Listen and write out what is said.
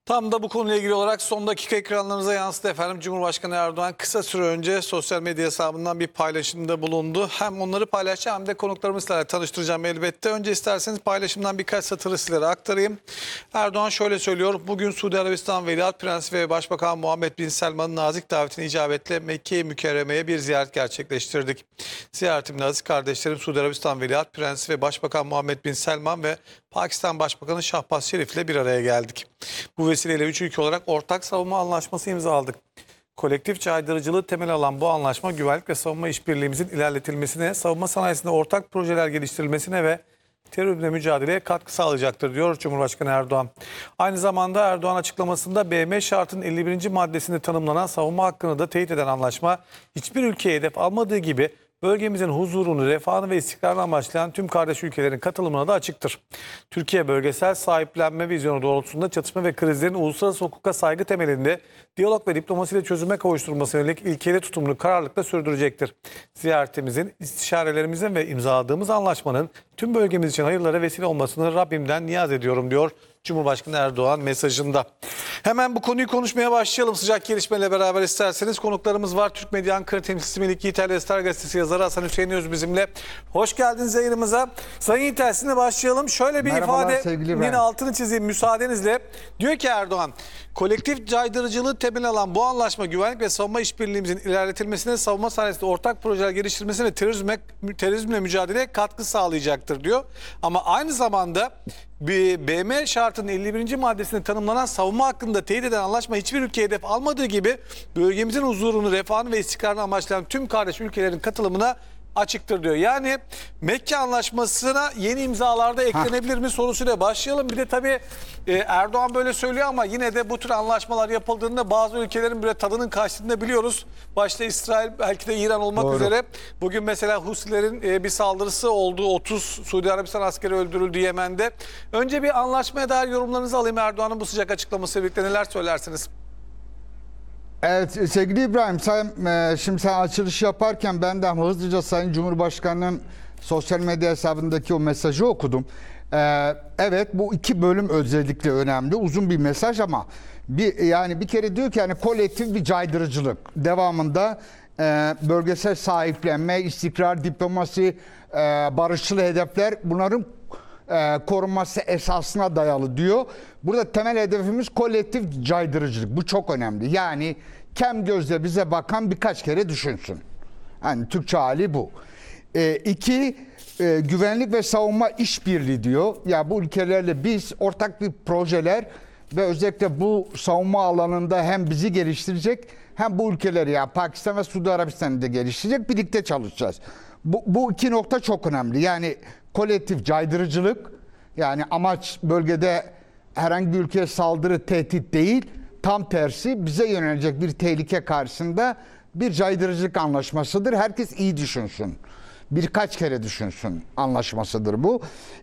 Tam da bu konuyla ilgili olarak son dakika ekranlarınıza yansıdı efendim. Cumhurbaşkanı Erdoğan kısa süre önce sosyal medya hesabından bir paylaşımda bulundu. Hem onları paylaşacağım hem de konuklarımızla tanıştıracağım elbette. Önce isterseniz paylaşımdan birkaç satırı sizlere aktarayım. Erdoğan şöyle söylüyor. Bugün Suudi Arabistan Veliaht Prensi ve Başbakan Muhammed Bin Selman'ın nazik davetine icabetle Mekke-i Mükerreme'ye bir ziyaret gerçekleştirdik. Ziyaretimde aziz kardeşlerim Suudi Arabistan Veliaht Prensi ve Başbakan Muhammed Bin Selman ve Pakistan Başbakanı Şahbaz Şerif ile bir araya geldik. Bu vesileyle üç ülke olarak ortak savunma anlaşması imzaladık. Kolektif caydırıcılığı temel alan bu anlaşma güvenlik ve savunma işbirliğimizin ilerletilmesine, savunma sanayisinde ortak projeler geliştirilmesine ve terörle mücadeleye katkı sağlayacaktır diyor Cumhurbaşkanı Erdoğan. Aynı zamanda Erdoğan açıklamasında BM şartının 51. maddesinde tanımlanan savunma hakkını da teyit eden anlaşma hiçbir ülkeye hedef almadığı gibi bölgemizin huzurunu, refahını ve istikrarını amaçlayan tüm kardeş ülkelerin katılımına da açıktır. Türkiye bölgesel sahiplenme vizyonu doğrultusunda çatışma ve krizlerin uluslararası hukuka saygı temelinde diyalog ve diplomasiyle çözüme kavuşturulmasına yönelik ilkeli tutumunu kararlılıkla sürdürecektir. Ziyaretimizin, istişarelerimizin ve imzaladığımız anlaşmanın tüm bölgemiz için hayırlara vesile olmasını Rabbimden niyaz ediyorum diyor Cumhurbaşkanı Erdoğan mesajında. Hemen bu konuyu konuşmaya başlayalım. Sıcak gelişmeyle beraber isterseniz konuklarımız var. Türk Medya Ankara temsilcisi Melik Yiğiter, Star Gazetesi yazarı Hasan Hüseyin Öz bizimle. Hoş geldiniz yayınımıza. Sayın Yiğiter, sizinle başlayalım. Şöyle bir ifadenin altını çizeyim müsaadenizle. Diyor ki Erdoğan, kolektif caydırıcılığı temel alan bu anlaşma güvenlik ve savunma işbirliğimizin ilerletilmesine, savunma sanayisinde ortak projeler geliştirilmesine ve terörizmle mücadeleye katkı sağlayacaktır diyor. Ama aynı zamanda BM şartının 51. maddesinde tanımlanan savunma hakkında teyit eden anlaşma hiçbir ülkeye hedef almadığı gibi bölgemizin huzurunu, refahını ve istikrarını amaçlayan tüm kardeş ülkelerin katılımına açıktır diyor. Yani Mekke Anlaşması'na yeni imzalarda eklenebilir mi sorusuyla başlayalım. Bir de tabii Erdoğan böyle söylüyor ama yine de bu tür anlaşmalar yapıldığında bazı ülkelerin böyle tadının kaçtığını da biliyoruz. Başta İsrail, belki de İran olmak üzere. Bugün mesela Husilerin bir saldırısı oldu. 30 Suudi Arabistan askeri öldürüldü Yemen'de. Önce bir anlaşmaya dair yorumlarınızı alayım. Erdoğan'ın bu sıcak açıklamasıyla birlikte neler söylersiniz? Evet sevgili İbrahim, şimdi sen açılış yaparken ben de hızlıca Sayın Cumhurbaşkanı'nın sosyal medya hesabındaki o mesajı okudum. Evet, bu iki bölüm özellikle önemli, uzun bir mesaj ama bir kere diyor ki yani kolektif bir caydırıcılık devamında bölgesel sahiplenme, istikrar, diplomasi, barışçıl hedefler bunların korunması esasına dayalı diyor. Burada temel hedefimiz kolektif caydırıcılık. Bu çok önemli. Yani kem gözle bize bakan birkaç kere düşünsün. Yani Türkçe hali bu. İki, güvenlik ve savunma işbirliği diyor. Ya bu ülkelerle biz ortak bir projeler ve özellikle bu savunma alanında hem bizi geliştirecek hem bu ülkeleri ya Pakistan ve Suudi Arabistan'ı da geliştirecek, birlikte çalışacağız. Bu iki nokta çok önemli. Yani kolektif caydırıcılık, yani amaç bölgede herhangi bir ülkeye saldırı, tehdit değil, tam tersi bize yönelecek bir tehlike karşısında bir caydırıcılık anlaşmasıdır. Herkes iyi düşünsün. Birkaç kere düşünsün anlaşmasıdır bu.